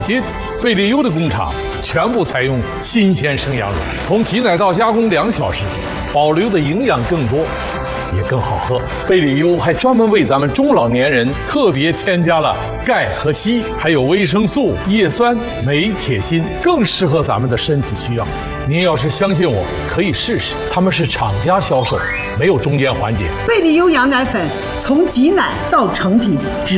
今贝利优的工厂全部采用新鲜生羊肉，从挤奶到加工2小时，保留的营养更多，也更好喝。贝利优还专门为咱们中老年人特别添加了钙和硒，还有维生素、叶酸、镁、铁、锌，更适合咱们的身体需要。您要是相信我，可以试试，他们是厂家销售，没有中间环节。 贝利优羊奶粉从挤奶到成品只